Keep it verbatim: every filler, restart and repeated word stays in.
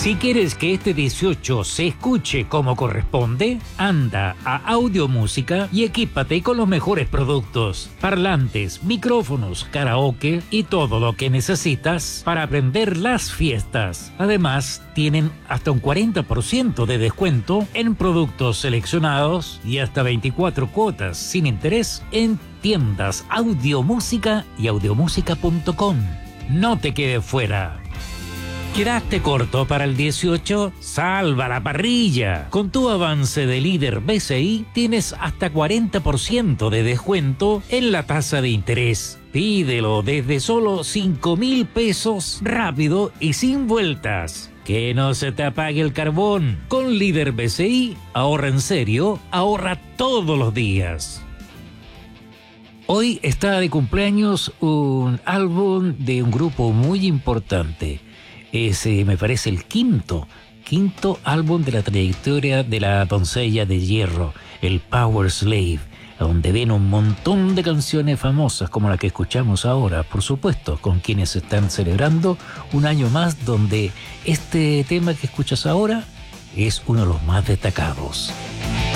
Si quieres que este dieciocho se escuche como corresponde, anda a Audio Música y equípate con los mejores productos, parlantes, micrófonos, karaoke y todo lo que necesitas para aprender las fiestas. Además, tienen hasta un cuarenta por ciento de descuento en productos seleccionados y hasta veinticuatro cuotas sin interés en tiendas Audio Música y audiomúsica punto com. No te quedes fuera. ¿Quedaste corto para el dieciocho? ¡Salva la parrilla! Con tu avance de líder B C I tienes hasta cuarenta por ciento de descuento en la tasa de interés. Pídelo desde solo cinco mil pesos, rápido y sin vueltas. Que no se te apague el carbón. Con líder B C I, ahorra en serio, ahorra todos los días. Hoy está de cumpleaños un álbum de un grupo muy importante. Ese me parece el quinto, quinto álbum de la trayectoria de la doncella de hierro, el Power Slave, donde ven un montón de canciones famosas como la que escuchamos ahora, por supuesto, con quienes están celebrando un año más donde este tema que escuchas ahora es uno de los más destacados.